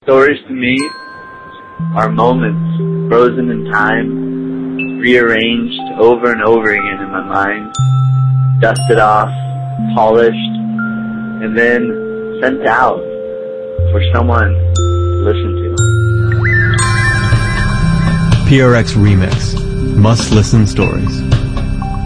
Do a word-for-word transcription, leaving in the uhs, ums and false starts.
Stories to me are moments frozen in time, rearranged over and over again in my mind, dusted off, polished, and then sent out for someone to listen to. P R X Remix. Must Listen Stories.